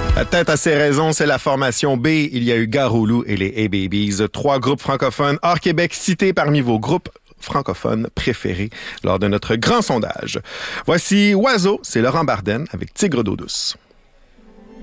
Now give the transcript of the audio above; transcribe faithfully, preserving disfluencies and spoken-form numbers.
La tête à ses raisons, c'est la formation B. Il y a eu Garoulou et les A-Babies, trois groupes francophones hors Québec cités parmi vos groupes francophones préférés lors de notre grand sondage. Voici Oiseau, c'est Laurent Barden avec Tigre d'eau douce.